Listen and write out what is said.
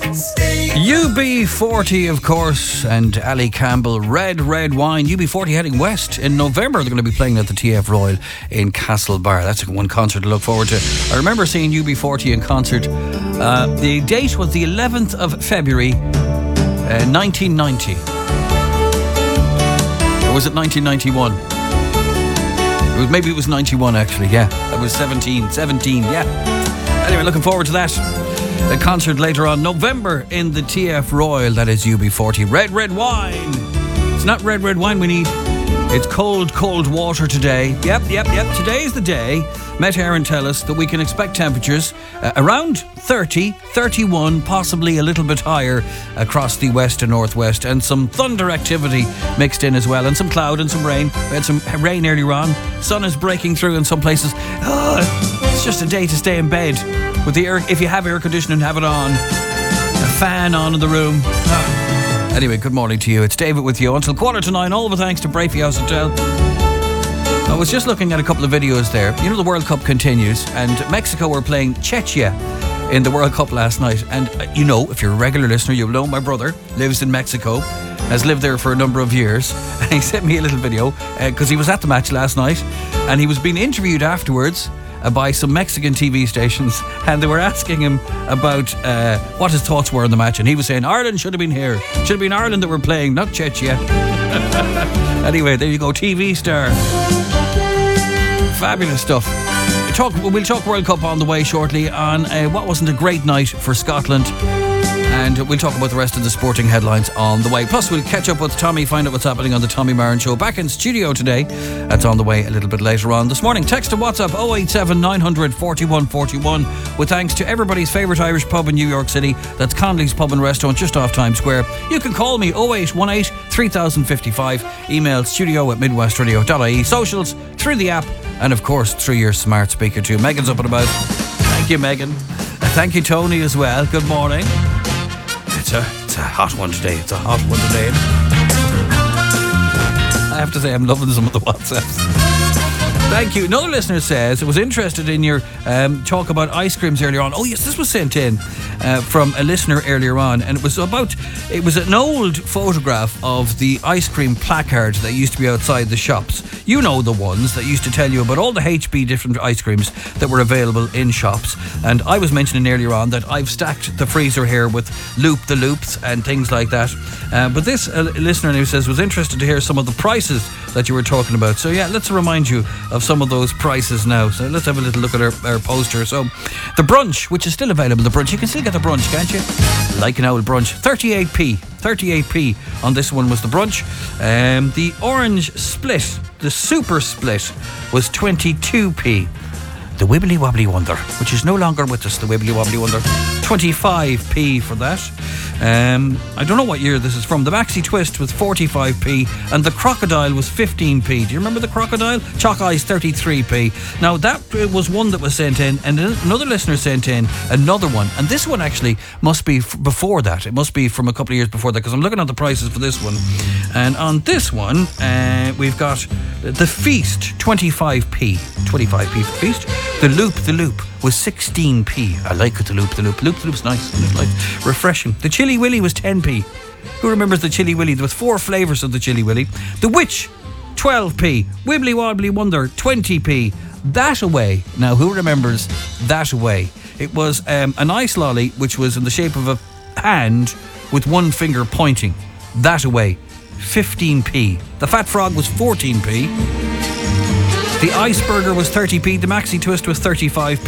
UB40, of course, and Ali Campbell, Red Wine. UB40 heading west in November. They're going to be playing at the TF Royal in Castlebar. That's one concert to look forward to. I remember seeing UB40 in concert. The date was the 11th of February, 1990. Or was it 1991? Maybe it was 91, actually. Yeah, I was 17, yeah. Anyway, looking forward to that. A concert later on, November, in the TF Royal. That is UB40. Red Wine. It's not red wine we need. It's cold water today. Yep. Today's the day. Met Aaron tell us that we can expect temperatures around 30, 31, possibly a little bit higher across the west and northwest, and some thunder activity mixed in as well, and some cloud and some rain. We had some rain earlier on. Sun is breaking through in some places. It's just a day to stay in bed with the air. If you have air conditioning, have it on. A fan on in the room. Anyway, good morning to you. It's David with you until 8:45. All of it thanks to Brafey House Hotel. I was just looking at a couple of videos there. You know, the World Cup continues, and Mexico were playing Czechia in the World Cup last night. And you know, if you're a regular listener, you'll know my brother lives in Mexico, has lived there for a number of years. And he sent me a little video because he was at the match last night, and he was being interviewed afterwards by some Mexican TV stations, and they were asking him about what his thoughts were on the match, and he was saying Ireland should have been here. Should have been Ireland that were playing, not Czechia. Anyway, there you go, TV star. Fabulous stuff. We'll talk World Cup on the way shortly on what wasn't a great night for Scotland. And we'll talk about the rest of the sporting headlines on the way. Plus, we'll catch up with Tommy, find out what's happening on the Tommy Marin Show. Back in studio today. That's on the way a little bit later on this morning. Text to WhatsApp 087 900 41 41. With thanks to everybody's favourite Irish pub in New York City. That's Connolly's Pub and Restaurant just off Times Square. You can call me 0818 3055. Email studio@midwestradio.ie. Socials through the app. And of course, through your smart speaker too. Megan's up and about. Thank you, Megan. Thank you, Tony, as well. Good morning. It's a hot one today. I have to say, I'm loving some of the WhatsApps. Thank you. Another listener says it was interested in your talk about ice creams earlier on. Oh yes, this was sent in from a listener earlier on, and it was an old photograph of the ice cream placard that used to be outside the shops. You know, the ones that used to tell you about all the HB different ice creams that were available in shops. And I was mentioning earlier on that I've stacked the freezer here with Loop the Loops and things like that. But this listener who says was interested to hear some of the prices that you were talking about. So yeah, let's remind you of some of those prices now. So let's have a little look at our poster. So the brunch, which is still available, the brunch, you can still get the brunch, can't you? Like an old brunch. 38p on this one was the brunch. The orange split, the super split, was 22p. The Wibbly Wobbly Wonder, which is no longer with us, the Wibbly Wobbly Wonder, 25p for that. I don't know what year this is from. The Maxi Twist was 45p, and the Crocodile was 15p. Do you remember the Crocodile? Chalk Eyes 33p. Now that was one that was sent in, and another listener sent in another one, and this one actually must be before that. It must be from a couple of years before that, because I'm looking at the prices for this one, and on this one we've got the Feast 25p for the Feast. The Loop was 16p. I like it, the Loop the Loop's nice, and it's like refreshing. The Chili Willy was 10p. Who remembers the Chili Willy? There was 4 flavours of the Chili Willy. The Witch 12p. Wibbly Wobbly Wonder 20p. That Away. Now, who remembers That Away? It was an ice lolly which was in the shape of a hand with one finger pointing. That Away 15p. The Fat Frog was 14p. The Ice Burger was 30p. The Maxi Twist was 35p.